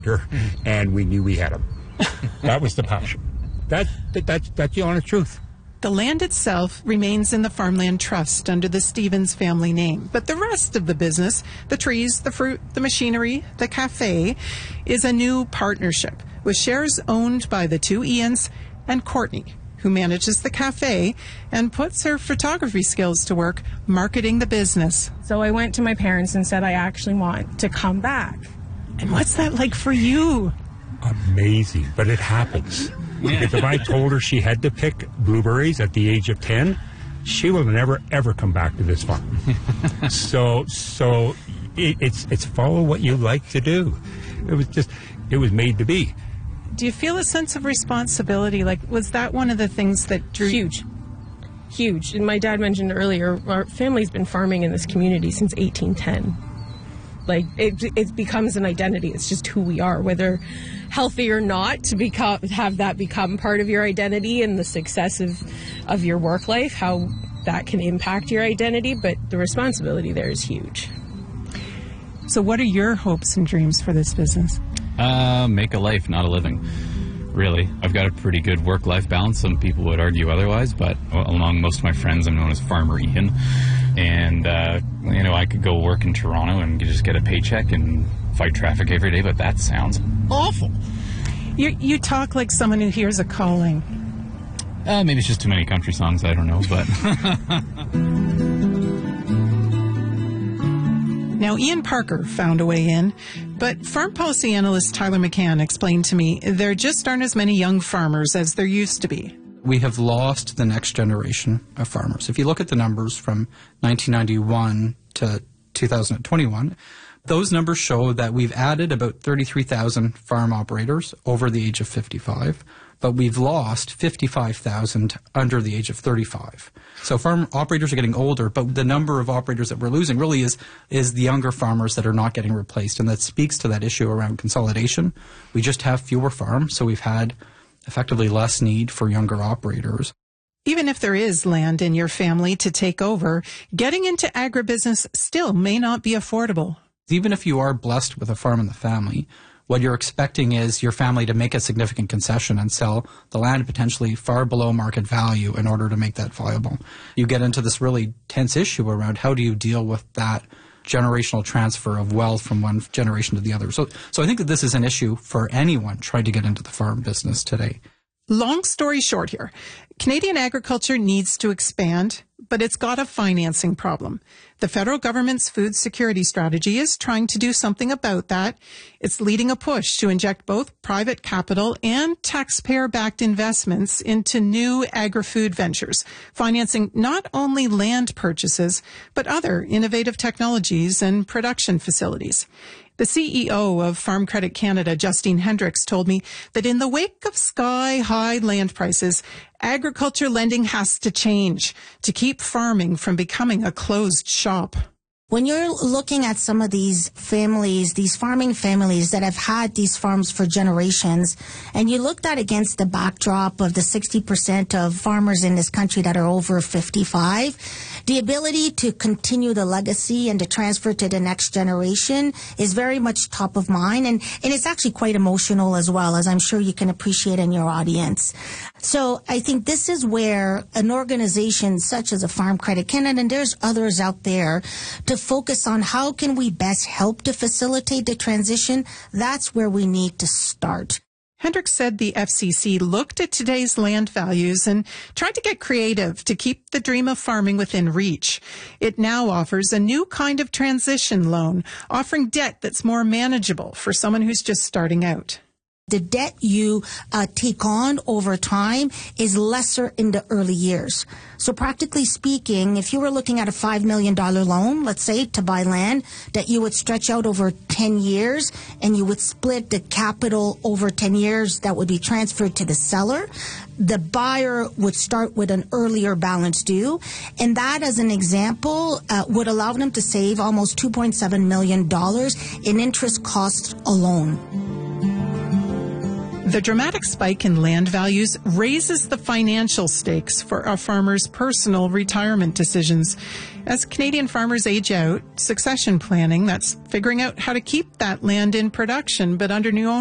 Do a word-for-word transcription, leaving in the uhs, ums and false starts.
and we knew we had him. That was the passion. That, that, that's, that's the honest truth. The land itself remains in the Farmland Trust under the Stevens family name, but the rest of the business, the trees, the fruit, the machinery, the cafe, is a new partnership with shares owned by the two Ians and Courtney, who manages the cafe and puts her photography skills to work marketing the business. So I went to my parents and said I actually want to come back. And what's that like for you? Amazing, but it happens. Because if I told her she had to pick blueberries at the age of ten, she will never, ever come back to this farm. so so it, it's it's follow what you like to do. It was just, it was made to be. Do you feel a sense of responsibility? Like, was that one of the things that drew... Huge. Huge. And my dad mentioned earlier, our family's been farming in this community since eighteen ten. Like, it, it becomes an identity. It's just who we are, whether healthy or not, to become, have that become part of your identity and the success of, of your work life, how that can impact your identity. But the responsibility there is huge. So what are your hopes and dreams for this business? Uh, make a life, not a living. Really. I've got a pretty good work-life balance. Some people would argue otherwise, but among most of my friends, I'm known as Farmer Ian. And, uh, you know, I could go work in Toronto and just get a paycheck and fight traffic every day, but that sounds awful. You, you talk like someone who hears a calling. Uh, maybe it's just too many country songs, I don't know, but... Now, Ian Parker found a way in, but farm policy analyst Tyler McCann explained to me there just aren't as many young farmers as there used to be. We have lost the next generation of farmers. If you look at the numbers from nineteen ninety-one to two thousand twenty-one, those numbers show that we've added about thirty-three thousand farm operators over the age of fifty-five, but we've lost fifty-five thousand under the age of thirty-five. So farm operators are getting older, but the number of operators that we're losing really is is the younger farmers that are not getting replaced, and that speaks to that issue around consolidation. We just have fewer farms, so we've had effectively less need for younger operators. Even if there is land in your family to take over, getting into agribusiness still may not be affordable. Even if you are blessed with a farm in the family, what you're expecting is your family to make a significant concession and sell the land potentially far below market value in order to make that viable. You get into this really tense issue around how do you deal with that generational transfer of wealth from one generation to the other. So, so I think that this is an issue for anyone trying to get into the farm business today. Long story short here, Canadian agriculture needs to expand, but it's got a financing problem. The federal government's food security strategy is trying to do something about that. It's leading a push to inject both private capital and taxpayer-backed investments into new agri-food ventures, financing not only land purchases, but other innovative technologies and production facilities. The C E O of Farm Credit Canada, Justine Hendricks, told me that in the wake of sky-high land prices, agriculture lending has to change to keep farming from becoming a closed shop. When you're looking at some of these families, these farming families that have had these farms for generations, and you look that against the backdrop of the sixty percent of farmers in this country that are over fifty-five, the ability to continue the legacy and to transfer to the next generation is very much top of mind, and, and it's actually quite emotional as well, as I'm sure you can appreciate in your audience. So I think this is where an organization such as a Farm Credit Canada, and there's others out there, to focus on how can we best help to facilitate the transition, that's where we need to start. Hendricks said the F C C looked at today's land values and tried to get creative to keep the dream of farming within reach. It now offers a new kind of transition loan, offering debt that's more manageable for someone who's just starting out. The debt you uh, take on over time is lesser in the early years. So practically speaking, if you were looking at a five million dollars loan, let's say, to buy land, that you would stretch out over ten years and you would split the capital over ten years that would be transferred to the seller, the buyer would start with an earlier balance due. And that, as an example, uh, would allow them to save almost two point seven million dollars in interest costs alone. The dramatic spike in land values raises the financial stakes for a farmer's personal retirement decisions. As Canadian farmers age out, succession planning, that's figuring out how to keep that land in production but under new ownership,